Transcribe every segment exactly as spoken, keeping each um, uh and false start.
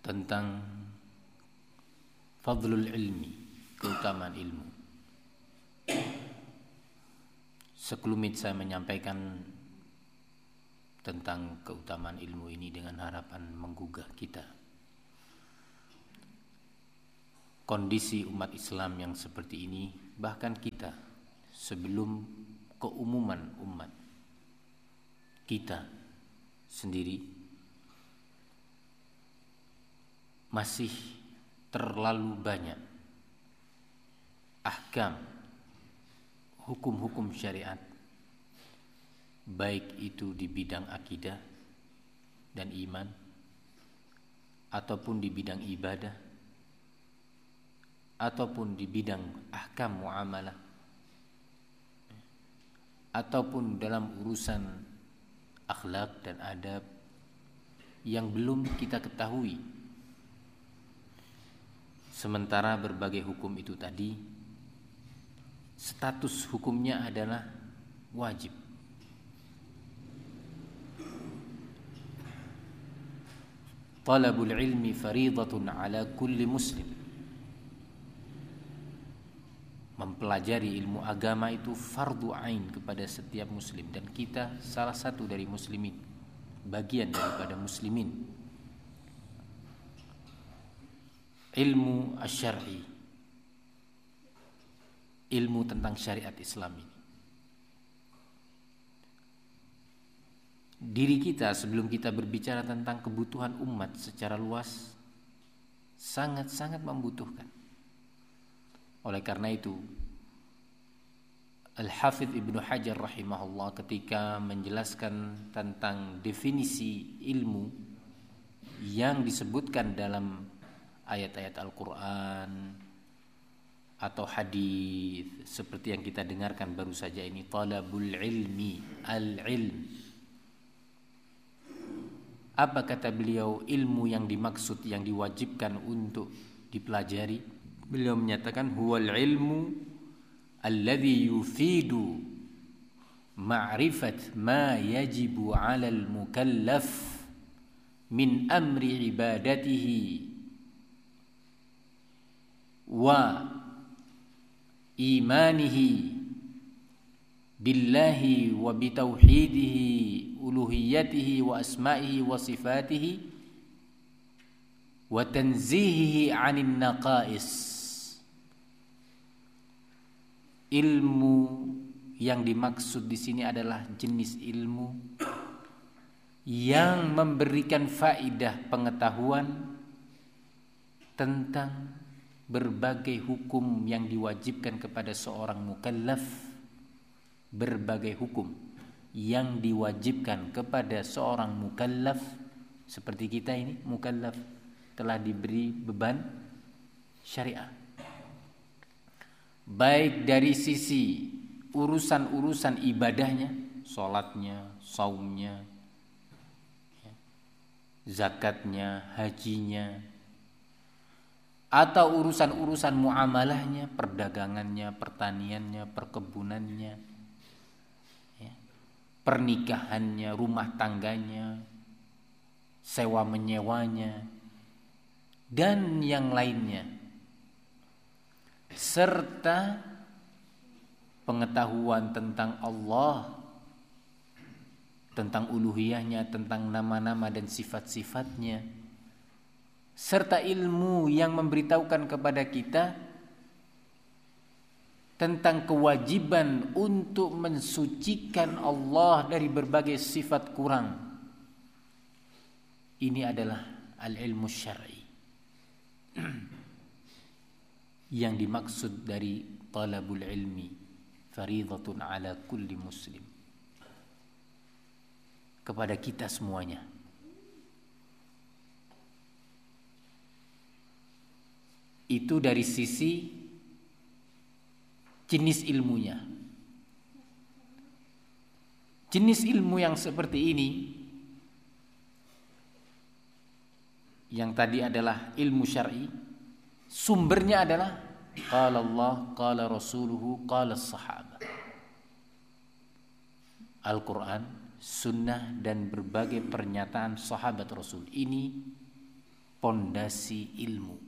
tentang fadlul ilmi, keutamaan ilmu. Sekelumit saya menyampaikan tentang keutamaan ilmu ini dengan harapan menggugah kita. Kondisi umat Islam yang seperti ini, bahkan kita sebelum keumuman umat, kita sendiri masih terlalu banyak ahkam, hukum-hukum syariat, baik itu di bidang akidah dan iman ataupun di bidang ibadah ataupun di bidang ahkam muamalah ataupun dalam urusan akhlak dan adab yang belum kita ketahui. Sementara berbagai hukum itu tadi status hukumnya adalah wajib. Talabul ilmi faridatun ala kulli muslim. Mempelajari ilmu agama itu fardu ain kepada setiap muslim, dan kita salah satu dari muslimin, bagian daripada muslimin. Ilmu asy-syar'i, ilmu tentang syariat Islam ini. Diri kita sebelum kita berbicara tentang kebutuhan umat secara luas sangat-sangat membutuhkan. Oleh karena itu, Al-Hafidz Ibnu Hajar rahimahullah ketika menjelaskan tentang definisi ilmu yang disebutkan dalam ayat-ayat Al-Quran atau hadis seperti yang kita dengarkan baru saja ini, talabul ilmi, al-ilm. Apa kata beliau ilmu yang dimaksud, yang diwajibkan untuk dipelajari? Beliau menyatakan huwal ilmu alladhi yufidu ma'rifat ma yajibu 'alal mukallaf min amri ibadatihi wa imanihi billahi wa bitauhidihi uluhiyatihi wa asma'ihi wa sifatihi wa tanzihihi 'anil naqais. Ilmu yang dimaksud di sini adalah jenis ilmu yang memberikan faedah pengetahuan tentang berbagai hukum yang diwajibkan kepada seorang mukallaf, berbagai hukum yang diwajibkan kepada seorang mukallaf seperti kita ini, mukallaf telah diberi beban syariah, baik dari sisi urusan-urusan ibadahnya, sholatnya, saumnya, zakatnya, hajinya, atau urusan-urusan muamalahnya, perdagangannya, pertaniannya, perkebunannya, ya, pernikahannya, rumah tangganya, sewa menyewanya, dan yang lainnya, serta pengetahuan tentang Allah, tentang uluhiyahnya, tentang nama-nama dan sifat-sifatnya, serta ilmu yang memberitahukan kepada kita tentang kewajiban untuk mensucikan Allah dari berbagai sifat kurang. Ini adalah al-ilmu syar'i yang dimaksud dari talabul ilmi faridatun ala kulli muslim, kepada kita semuanya. Itu dari sisi jenis ilmunya. Jenis ilmu yang seperti ini, yang tadi adalah ilmu syar'i, sumbernya adalah qala Allah, qala rasuluhu, qala sahabat. Al-Quran, sunnah, dan berbagai pernyataan sahabat Rasul. Ini pondasi ilmu.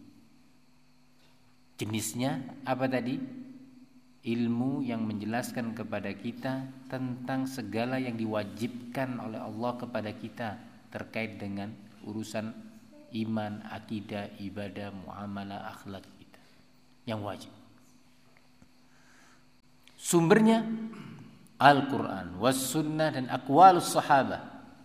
Jenisnya apa tadi? Ilmu yang menjelaskan kepada kita tentang segala yang diwajibkan oleh Allah kepada kita terkait dengan urusan iman, akidah, ibadah, muamalah, akhlak kita yang wajib. Sumbernya Al-Quran, was sunnah, dan aqwalus sahabah.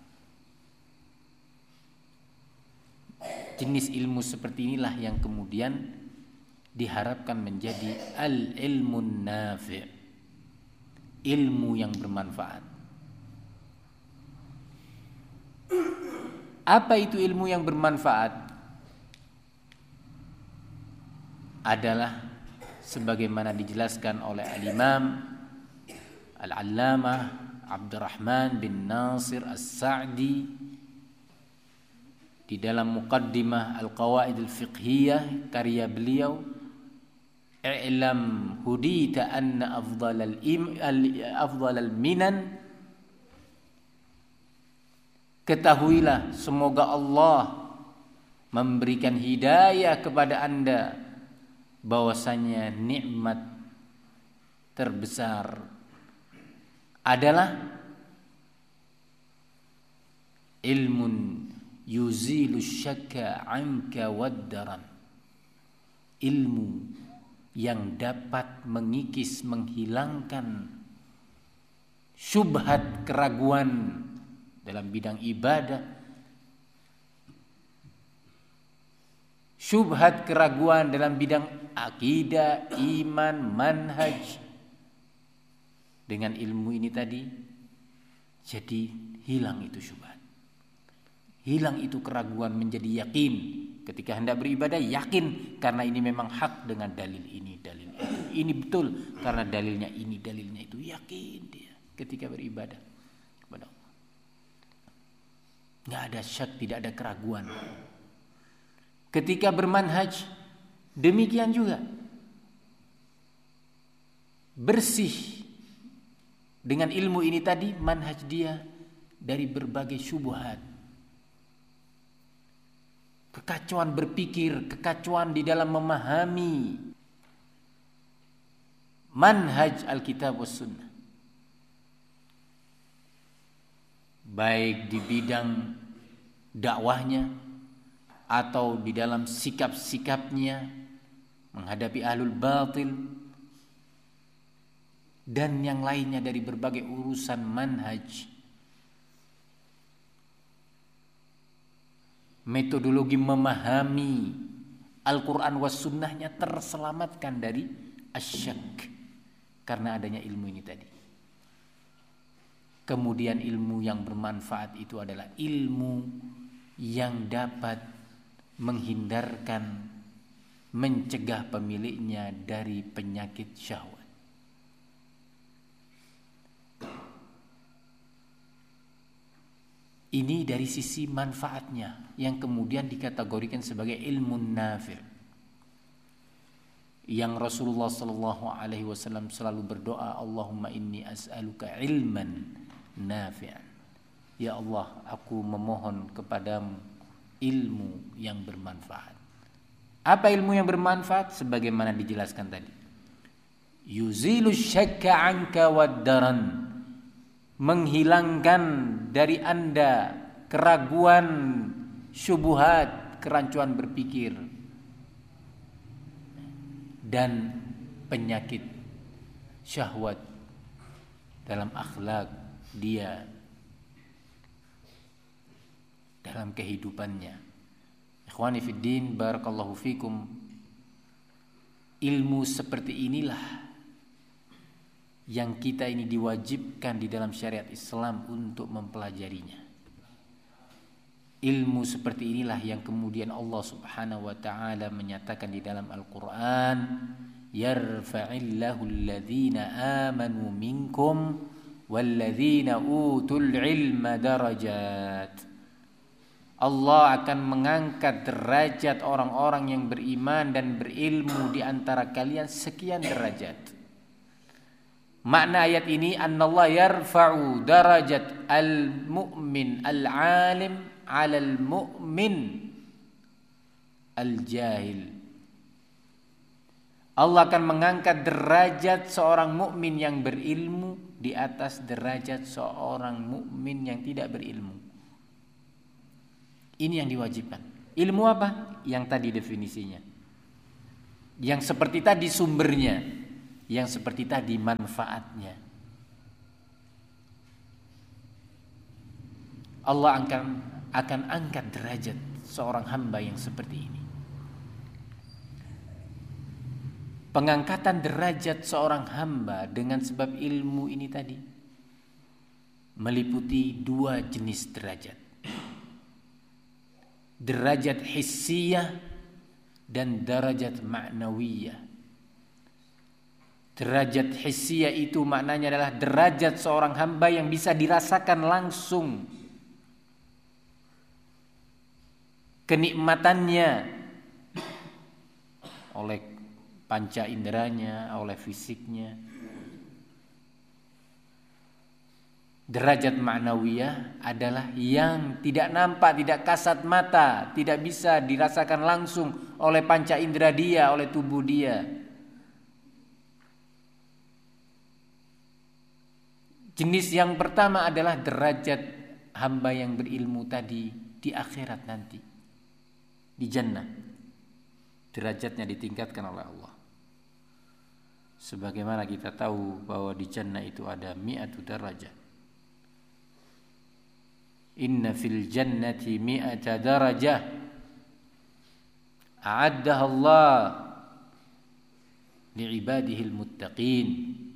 Jenis ilmu seperti inilah yang kemudian diharapkan menjadi al-ilmun nafi', ilmu yang bermanfaat. Apa itu ilmu yang bermanfaat? Adalah sebagaimana dijelaskan oleh al-Imam Al-Allamah Abdurrahman bin Nasir As-Sa'di di dalam muqaddimah Al-Qawaid Al-Fiqhiyah karya beliau, i'lam hudita anna afdalal im afdalal minan, ketahuilah semoga Allah memberikan hidayah kepada anda bahwasanya nikmat terbesar adalah ilmun yuzilu syakka anka waddaran, ilmu yang dapat mengikis, menghilangkan syubhat, keraguan dalam bidang ibadah, syubhat, keraguan dalam bidang akidah, iman, manhaj. Dengan ilmu ini tadi jadi hilang itu syubhat, hilang itu keraguan, menjadi yakin ketika hendak beribadah, yakin karena ini memang hak dengan dalil ini, dalil itu, ini betul karena dalilnya ini, dalilnya itu, yakin dia ketika beribadah kepada Allah. Nggak ada syak, tidak ada keraguan. Ketika bermanhaj demikian juga, bersih dengan ilmu ini tadi, manhaj dia dari berbagai syubhat, kekacauan berpikir, kekacauan di dalam memahami manhaj Alkitab was Sunnah, baik di bidang dakwahnya atau di dalam sikap-sikapnya menghadapi ahlul batil dan yang lainnya dari berbagai urusan manhaj. Metodologi memahami Al-Quran was sunnahnya terselamatkan dari asyak karena adanya ilmu ini tadi. Kemudian ilmu yang bermanfaat itu adalah ilmu yang dapat menghindarkan, mencegah pemiliknya dari penyakit syahwat. Ini dari sisi manfaatnya yang kemudian dikategorikan sebagai ilmu nafi', yang Rasulullah sallallahu alaihi wasallam selalu berdoa, Allahumma inni as'aluka ilman nafi'an. Ya Allah, aku memohon kepadamu ilmu yang bermanfaat. Apa ilmu yang bermanfaat? Sebagaimana dijelaskan tadi, yuzilu syakka anka waddaran, menghilangkan dari anda keraguan, syubhat, kerancuan berpikir dan penyakit syahwat dalam akhlak dia, dalam kehidupannya. Ikhwani fiddin, barakallahu fikum. Ilmu seperti inilah yang kita ini diwajibkan di dalam syariat Islam untuk mempelajarinya. Ilmu seperti inilah yang kemudian Allah Subhanahu wa taala menyatakan di dalam Al-Qur'an, yarfa'illahu alladhina amanu minkum walladhina utul ilma darajat. Allah akan mengangkat derajat orang-orang yang beriman dan berilmu di antara kalian sekian derajat. Makna ayat ini, annallahu yarfa'u darajat al-mu'min al-alim 'alal mu'min al-jahil. Allah akan mengangkat derajat seorang mukmin yang berilmu di atas derajat seorang mukmin yang tidak berilmu. Ini yang diwajibkan. Ilmu apa? Yang tadi definisinya. Yang seperti tadi sumbernya, yang seperti tadi manfaatnya. Allah akan akan angkat derajat seorang hamba yang seperti ini. Pengangkatan derajat seorang hamba dengan sebab ilmu ini tadi meliputi dua jenis derajat. Derajat hissiyah dan derajat ma'nawiyah. Derajat hissiyah itu maknanya adalah derajat seorang hamba yang bisa dirasakan langsung kenikmatannya oleh panca inderanya, oleh fisiknya. Derajat ma'nawiyah adalah yang tidak nampak, tidak kasat mata, tidak bisa dirasakan langsung oleh panca indera dia, oleh tubuh dia. Jenis yang pertama adalah derajat hamba yang berilmu tadi di akhirat nanti, di jannah. Derajatnya ditingkatkan oleh Allah. Sebagaimana kita tahu bahwa di jannah itu ada mi'atu darajat. Inna fil jannati mi'ata darajah a'addaha Allah li'ibadihil muttaqin.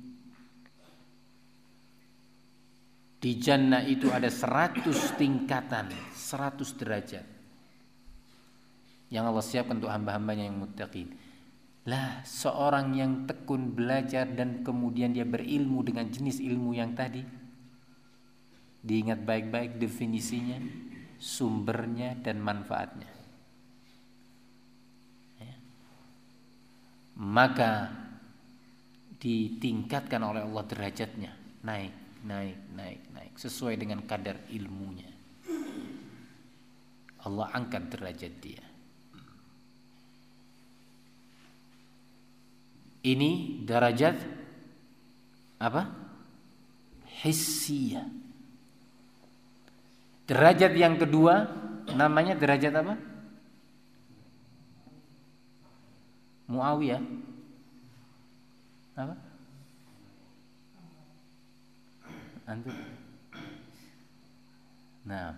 Di jannah itu ada seratus tingkatan, seratus derajat yang Allah siapkan untuk hamba-hambanya yang muttaqin. Lah, seorang yang tekun belajar dan kemudian dia berilmu dengan jenis ilmu yang tadi, diingat baik-baik definisinya, sumbernya dan manfaatnya, ya. Maka ditingkatkan oleh Allah derajatnya, naik, naik, naik, naik sesuai dengan kadar ilmunya. Allah angkat derajat dia. Ini derajat apa? Hissiyah. Derajat yang kedua namanya derajat apa? Muawiyah. Apa? Antum. Nah.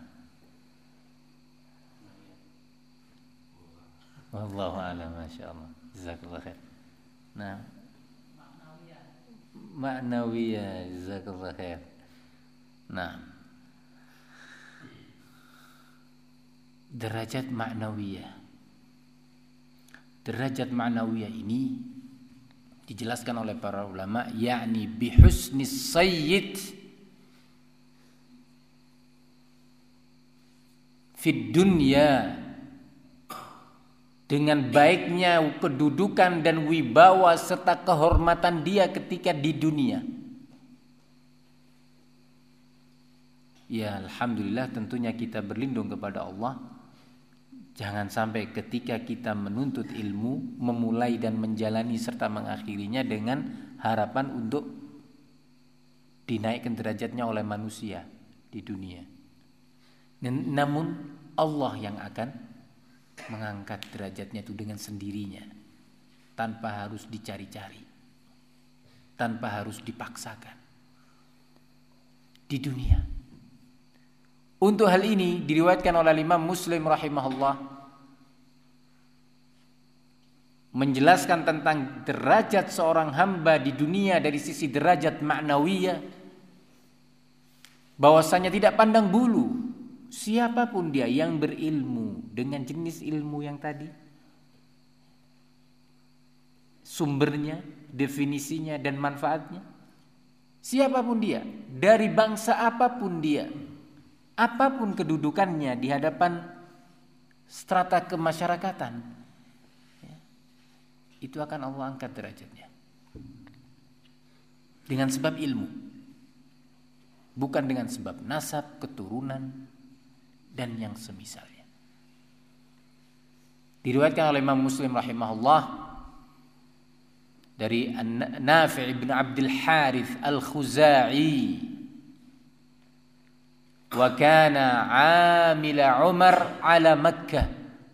Wallahu a'lam, masyaallah. Jazakallahu khair. Nah, ma'nawiyah, jazakallahu khair. Nah, derajat ma'nawiyah. Derajat ma'nawiyah ini dijelaskan oleh para ulama, yakni bihusnis sayyid fid dunya, dengan baiknya kedudukan dan wibawa serta kehormatan dia ketika di dunia. Ya, alhamdulillah, tentunya kita berlindung kepada Allah. Jangan sampai ketika kita menuntut ilmu, memulai dan menjalani serta mengakhirinya dengan harapan untuk dinaikkan derajatnya oleh manusia di dunia. Namun Allah yang akan mengangkat derajatnya itu dengan sendirinya, tanpa harus dicari-cari, tanpa harus dipaksakan di dunia. Untuk hal ini diriwayatkan oleh Imam Muslim rahimahullah menjelaskan tentang derajat seorang hamba di dunia dari sisi derajat ma'nawiyah, bahwasanya tidak pandang bulu siapapun dia yang berilmu dengan jenis ilmu yang tadi, sumbernya, definisinya dan manfaatnya, siapapun dia, dari bangsa apapun dia, apapun kedudukannya di hadapan strata kemasyarakatan, ya, itu akan Allah angkat derajatnya dengan sebab ilmu, bukan dengan sebab nasab, keturunan dan yang semisalnya. Diriwayatkan oleh Imam Muslim rahimahullah dari Nafi' bin Abdul Harith Al-Khuzai, wa kana 'amila Umar ala Makkah.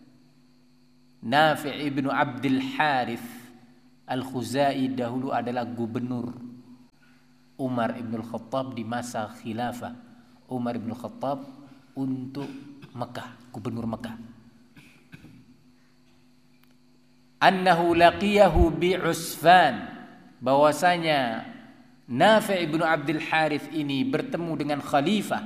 Nafi' bin Abdul Harith Al-Khuzai dahulu adalah gubernur Umar ibn Khattab di masa khilafah Umar ibn Khattab untuk Mekah, gubernur Mekah. Annahu laqiyahu bi'Usfan, bahwasanya Nafi' bin Abdul Harith ini bertemu dengan khalifah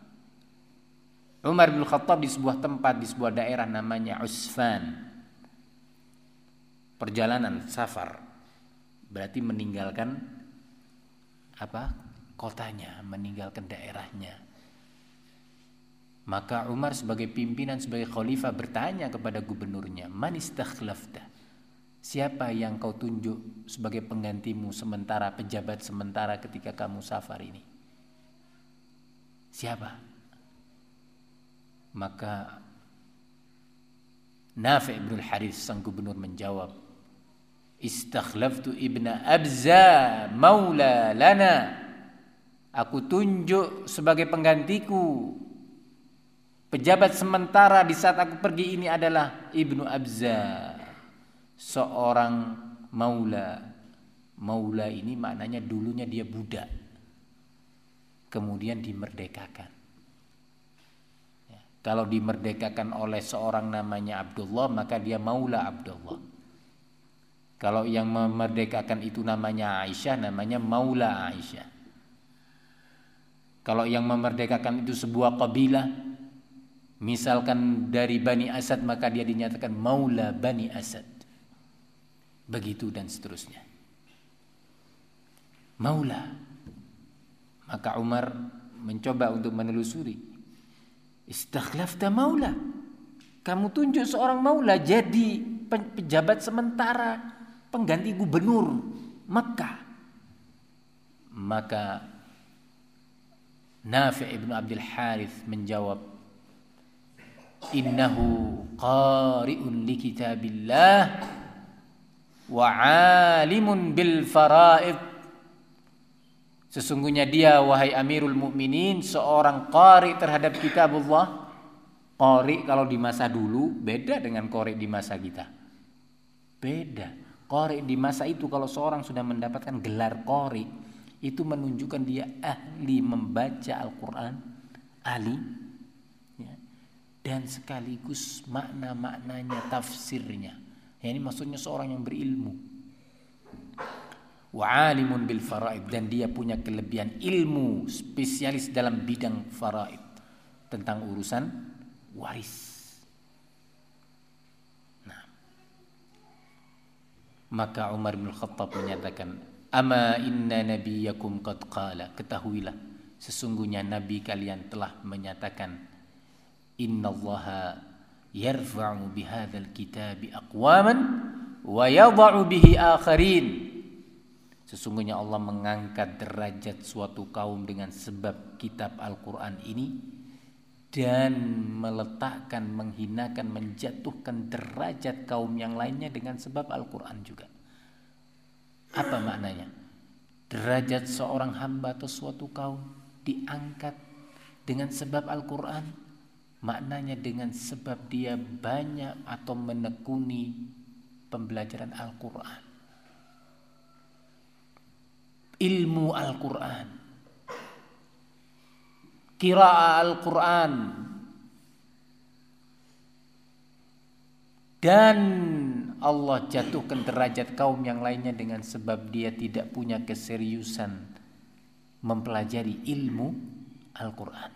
Umar bin Khattab di sebuah tempat, di sebuah daerah namanya Usfan. Perjalanan safar berarti meninggalkan apa? Kotanya, meninggalkan daerahnya. Maka Umar sebagai pimpinan, sebagai khalifah bertanya kepada gubernurnya, "Man istakhlafta?" Siapa yang kau tunjuk sebagai penggantimu sementara, pejabat sementara ketika kamu safar ini? Siapa? Maka Nafi' bin Harith sang gubernur menjawab, "Istakhlaftu ibna Abza maula lana." Aku tunjuk sebagai penggantiku, pejabat sementara di saat aku pergi ini adalah Ibnu Abza, seorang maula. Maula ini maknanya dulunya dia budak, kemudian dimerdekakan. Ya, kalau dimerdekakan oleh seorang namanya Abdullah, maka dia maula Abdullah. Kalau yang memerdekakan itu namanya Aisyah, namanya maula Aisyah. Kalau yang memerdekakan itu sebuah kabilah, misalkan dari Bani Asad, maka dia dinyatakan maula Bani Asad. Begitu dan seterusnya. Maula. Maka Umar mencoba untuk menelusuri. Istakhlafta maula. Kamu tunjuk seorang maula jadi pejabat sementara, pengganti gubernur Makkah. Maka Nafi' ibn Abdul Harith menjawab, "Innahu qari'un li kitabillah wa 'alimun bil fara'id." Sesungguhnya dia, wahai Amirul Mukminin, seorang qari terhadap kitabullah. Qari kalau di masa dulu beda dengan qari di masa kita. Beda. Qari di masa itu kalau seorang sudah mendapatkan gelar qari, itu menunjukkan dia ahli membaca Al-Quran, ahli, ya, dan sekaligus makna-maknanya, tafsirnya. Ya, ini maksudnya seorang yang berilmu. Wa alimun bil faraid, dan dia punya kelebihan ilmu, spesialis dalam bidang faraid, tentang urusan waris. Nah, maka Umar bin Khattab menyatakan, "Ama inna nabiyakum qad qala." Ketahuilah, sesungguhnya nabi kalian telah menyatakan, "Innallaha yarfa'u bihadzal kitabi aqwaman wa yadh'u bihi akharin." Sesungguhnya Allah mengangkat derajat suatu kaum dengan sebab kitab Al-Quran ini, dan meletakkan, menghinakan, menjatuhkan derajat kaum yang lainnya dengan sebab Al-Quran juga. Apa maknanya? Derajat seorang hamba atau suatu kaum diangkat dengan sebab Al-Quran. Maknanya dengan sebab dia banyak atau menekuni pembelajaran Al-Quran, ilmu Al-Quran, qiraah Al-Quran, dan Allah jatuhkan derajat kaum yang lainnya dengan sebab dia tidak punya keseriusan mempelajari ilmu Al-Quran.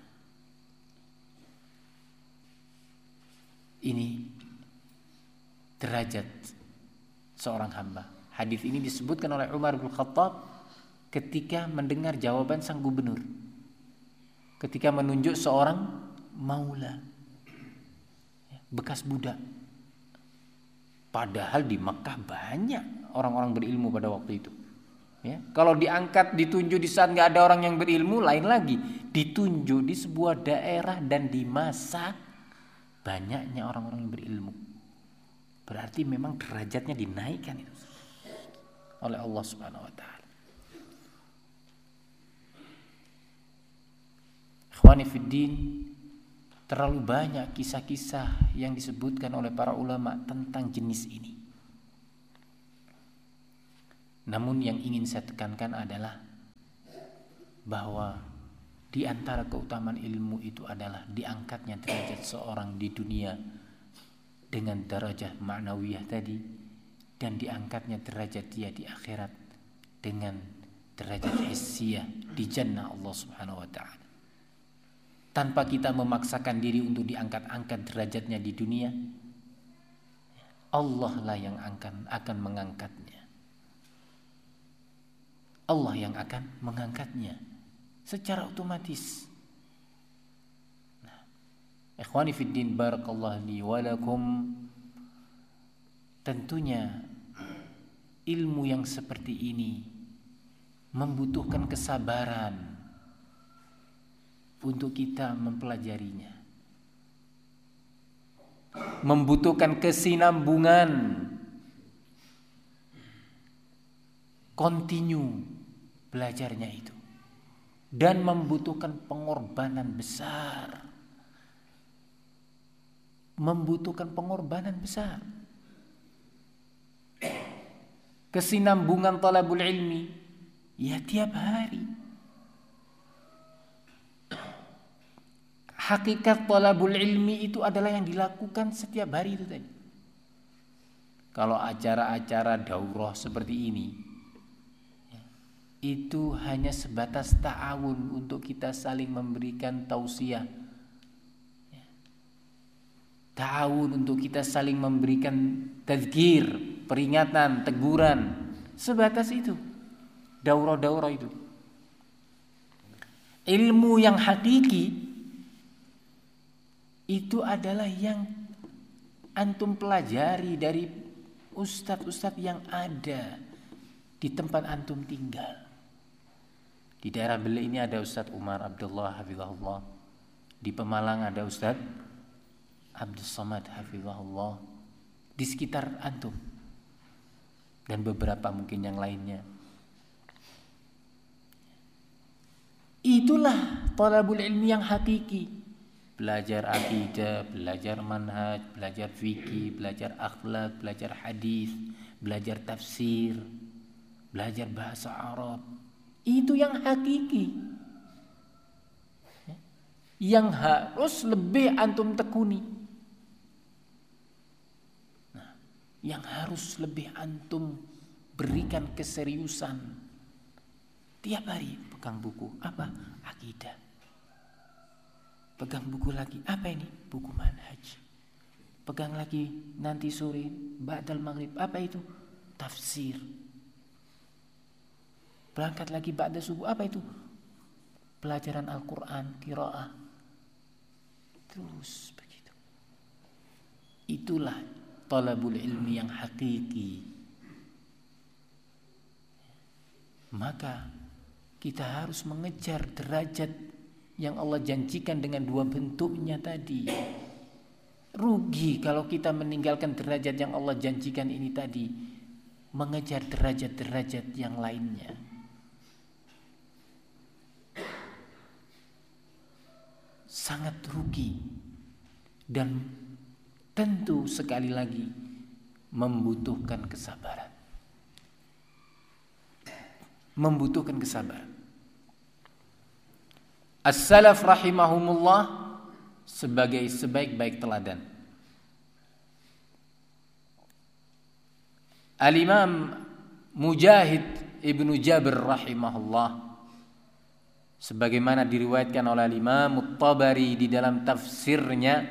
Ini derajat seorang hamba. Hadis ini disebutkan oleh Umar bin Khattab ketika mendengar jawaban sang gubernur, ketika menunjuk seorang maula, bekas budak. Padahal di Mekah banyak orang-orang berilmu pada waktu itu. Ya, kalau diangkat, ditunjuk di saat nggak ada orang yang berilmu, lain lagi. Ditunjuk di sebuah daerah dan di masa banyaknya orang-orang yang berilmu. Berarti memang derajatnya dinaikkan itu oleh Allah Subhanahu wa taala. Ikhwani fiddin, terlalu banyak kisah-kisah yang disebutkan oleh para ulama tentang jenis ini. Namun yang ingin saya tekankan adalah bahwa di antara keutamaan ilmu itu adalah diangkatnya derajat seorang di dunia dengan derajat ma'nawiyah tadi, dan diangkatnya derajat dia di akhirat dengan derajat hissiyah di jannah Allah Subhanahu wa taala. Tanpa kita memaksakan diri untuk diangkat-angkat derajatnya di dunia, Allah lah yang akan akan mengangkatnya. Allah yang akan mengangkatnya secara otomatis. Nah, ikhwani fiddin, barakallahu li wa lakum. Tentunya ilmu yang seperti ini membutuhkan kesabaran untuk kita mempelajarinya. Membutuhkan kesinambungan, kontinu belajarnya itu, dan membutuhkan pengorbanan besar. Membutuhkan pengorbanan besar. Kesinambungan talabul ilmi ya tiap hari. Hakikat talabul ilmi itu adalah yang dilakukan setiap hari itu tadi. Kalau acara-acara daurah seperti ini, itu hanya sebatas ta'awun untuk kita saling memberikan tausiah, ta'awun untuk kita saling memberikan tadzkir, peringatan, teguran, sebatas itu daurah-daurah itu. Ilmu yang hakiki itu adalah yang antum pelajari dari ustadz-ustadz yang ada di tempat antum tinggal. Di daerah Bele ini ada Ustadz Umar Abdullah hafizahullah. Di Pemalang ada Ustadz Abdul Somad hafizahullah. Di sekitar antum dan beberapa mungkin yang lainnya. Itulah talabul ilmi yang hakiki. Belajar akidah, belajar manhaj, belajar fikih, belajar akhlak, belajar hadis, belajar tafsir, belajar bahasa Arab. Itu yang hakiki, yang harus lebih antum tekuni, nah, yang harus lebih antum berikan keseriusan. Tiap hari pegang buku apa? Akidah. Pegang buku lagi, apa ini? Buku manhaj. Pegang lagi nanti sore ba'dal maghrib, apa itu? Tafsir. Berangkat lagi ba'da subuh, apa itu? Pelajaran Al-Quran, qiraah. Terus begitu. Itulah talabul ilmi yang hakiki. Maka kita harus mengejar derajat yang Allah janjikan dengan dua bentuknya tadi. Rugi kalau kita meninggalkan derajat yang Allah janjikan ini tadi, mengejar derajat-derajat yang lainnya. Sangat rugi dan tentu sekali lagi membutuhkan kesabaran. Membutuhkan kesabaran. As-salaf rahimahumullah sebagai sebaik-baik teladan. Al-Imam Mujahid Ibnu Jabir rahimahullah, sebagaimana diriwayatkan oleh Imam At-Tabari di dalam tafsirnya,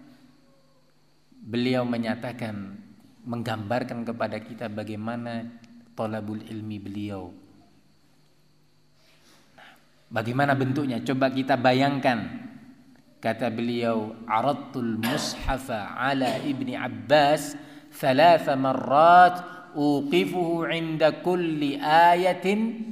beliau menyatakan, menggambarkan kepada kita bagaimana talabul ilmi beliau. Bagaimana bentuknya? Coba kita bayangkan. Kata beliau, aradtul mushafa ala Ibni Abbas thalatha marrat uqifuhu inda kulli ayatin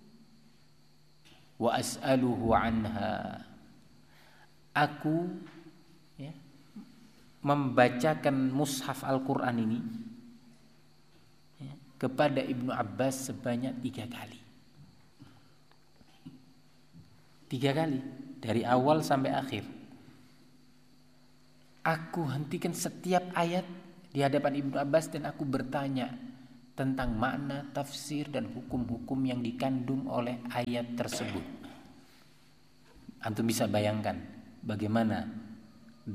wa as'aluhu anha. Aku ya, membacakan mushaf Al-Quran ini ya, kepada Ibnu Abbas sebanyak tiga kali. Tiga kali dari awal sampai akhir. Aku hentikan setiap ayat di hadapan Ibnu Abbas dan aku bertanya tentang makna, tafsir dan hukum-hukum yang dikandung oleh ayat tersebut. Antum bisa bayangkan bagaimana